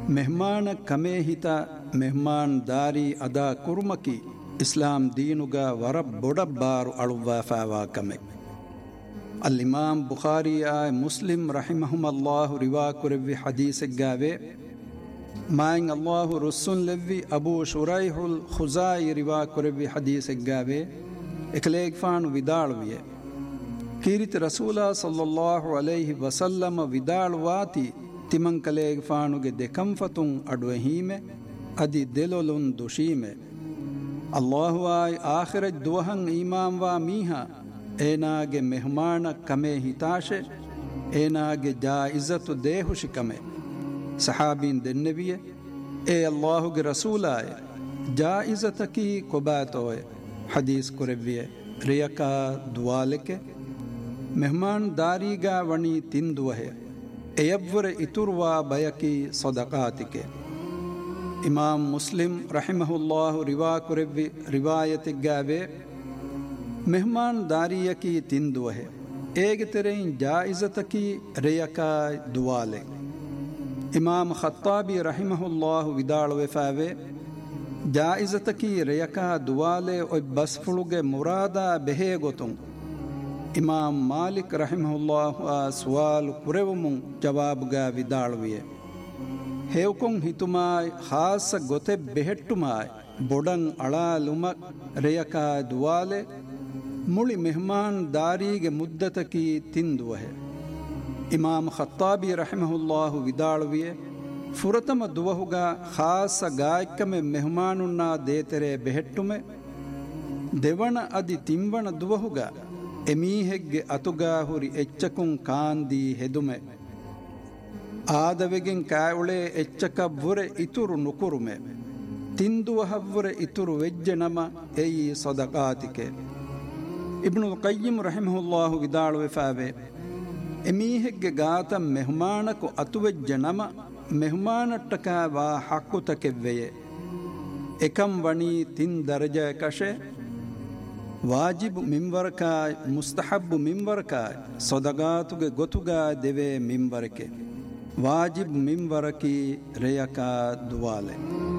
ಮೆಹಮಾನ ಕಮೇ ಹಿತ ಮೆಹಮಾನ್ ದಾರಿ ಅದಾ ಕುರ್ಮಕಿ ಇಸ್ಲಾಂ ದೀನುಗ ವರ ಬೊಡಬ್ಬಾರು ಅಳುವಾಫಾವಾ ಕಮೆ. ಅಲ್ಲಿಮಾಮ್ ಬುಖಾರಿ ಆಯ್ ಮುಸ್ಲಿಂ ರಹಿಮಹುಮಲ್ಲಾಹು ರಿವಾ ಕುರೆವ್ವಿ ಹದೀಸೆಗ್ಗಾವೆ ಮಾಯಿಂಗ್ ಅಲ್ಲಾಹು ರುಸ್ಸುನ್ ಲೆವ್ವಿ ಅಬೂ ಶುರೈಹುಲ್ ಖುಜಾಯಿ ರಿವಾ ಕುರೆವ್ವಿ ಹದೀಸೆಗ್ಗಾವೆ ಎಕಲೇಗ್ಫಾನು ವಿದಾಳುವಿಯೆ ಕೀರಿತ ರಸೂಲ ಸಲ್ಲಲ್ಲಾಹು ಅಲೈಹಿ ವಸಲ್ಲಮ ವಿದಾಳುವಾತಿ ತಿಮಂಕಲೇಗ್ಫಾನುಗೆ ದೆಕಂಫತುಂ ಅಡ್ವಹೀಮೆ ಅದಿ ದೆಲೊಲುನ್ ದುಶೀಮೆ ಅಲ್ಲಾಹು ಆಯ್ ಆಖಿರಜ್ ದುವಹಂ ಈಮಾಂವಾ ಮೀಹಾ ಏನಾಗೆ ಮೆಹಮಾನ ಕಮೆ ಹಿತಾಶೆ ಏನಾಗೆ ಜಾಯಿಜತು ದೇಹುಶಿ ಕಮೆ. ಸಹಾಬೀನ್ ದೆನ್ನೆವಿಯೆ ಏ ಅಲ್ಲಾಹುಗೆ ರಸೂಲಾಯ ಜಾಯಿಜತಕಿ ಕೊಬಾತೋಯೆ ಹದೀಸ್ ಕುರೆವ್ವಿಯೆ ರಿಯಕಾ ದುವಾಲೆಕೆ ಮೆಹಮಾನ್ ದಾರಿಗಾ ವಣಿ ತಿಂದುವಹೆ ಎಯವ್ವರೆ ಇತುರ್ವಾ ಬಯಕಿ ಸದಕಾತಿಕೆ. ಇಮಾಮ್ ಮುಸ್ಲಿಂ ರಹಿಮಹುಲ್ಲಾಹು ರಿವಾ ಕುರೆವ್ವಿ ರಿವಾಯತಿಗ್ಗಾವೆ ಮೆಹಮಾನ್ ದಾರಿಯಕಿ ತಿಂದುವಹೆ ಏಗೆ ತೆರೆಯಿನ್ ಜಾಯಿಜತಕಿ ರೆಯಕಾ ದುವಾಲೆ. ಇಮಾಮ್ ಖತ್ತಾಬಿ ರಹಿಮಹುಲ್ಲಾಹು ವಿದಾಳುವೆಫಾವೆ ಜಾಯಿಜತಕಿ ರೆಯಕಾ ದುವಾಲೆ ಒಯ್ ಬಸ್ಫುಳುಗೆ ಮುರಾದ ಬೆಹೇ ಗೊತುಂ ಇಮಾಮ್ ಮಾಲಿಕ್ ರಹಿಮಹುಲ್ಲಾಹು ಆ ಸುವಾಲು ಕುರೆವುಮುಂ ಜವಾಬುಗಾ ವಿದಾಳುವಿಯೆ ಹೇವ್ಕೊಂ ಹಿತುಮಾಯ್ ಖಾಸ ಗೊತೆ ಬೆಹೆಟ್ಟುಮಾಯ್ ಬೊಡಂ ಅಳಾಲುಮಕ್ ರೆಯಕಾ ದುವಾಲೆ ಮುಳಿ ಮೆಹಮಾನ್ ದಾರಿಗೆ ಮುದ್ದತಕಿ ತಿಂದುವಹೆ. ಇಮಾಮ್ ಖತ್ತಾಬಿ ರಹಿಮಹುಲ್ಲಾಹು ವಿದಾಳುವಿಯೆ ಫುರತಮ ದುವಹುಗ ಖಾಸ ಗಾಯ್ಕಮೆ ಮೆಹಮಾನುನ್ನ ದೇತೆರೆ ಬೆಹೆಟ್ಟುಮೆ ದೆವಣ ಅದಿ ತಿಂವಣ ದುವಹುಗ ಎಮೀಹೆಗ್ಗೆ ಅತುಗಾ ಹುರಿ ಎಚ್ಚಕುಂ ಕಾಂದಿ ಹೆದುಮೆ ಆದವೆಗೆನ್ ಕಾಯುಳೆ ಎಚ್ಚಕವ್ವುರೆ ಇತುರು ನುಕುರುಮೆ ತಿಂದುವಹವ್ವುರೆ ಇತುರು ವೆಜ್ಜೆ ನಮ ಎಯಿ ಸದಕಾತಿಕೆ. ಇಬ್ನುಲ್ ಕಯ್ಯಿಮ್ ರಹಿಮಹುಲ್ಲಾಹು ವಿದಾಳುವೆಫಾವೆ ಎಮೀಹೆಗ್ಗೆ ಗಾತ ಮೆಹಮಾನಕು ಅತುವೆಜ್ಜೆ ನಮ ಮೆಹಮಾನಟ್ಟಕ ವಾ ಹಕ್ಕುತಕೆವ್ವೆಯೆ ಎಕಂ ವಣಿ ತಿನ್ ದರ್ಜ ಕಶೆ ವಾಜಿಬ್ ಮಿಂವರಕಾಯ್ ಮುಸ್ತಹಬ್ಬು ಮಿಂವರಕಾಯ್ ಸೊದಗಾತುಗೆ ಗೊತುಗಾ ದೆವೆ ಮಿಂವರಕೆ ವಾಜಿಬ್ ಮಿಂವರಕಿ ರೆಯಕಾ ದುವಾಲೆ.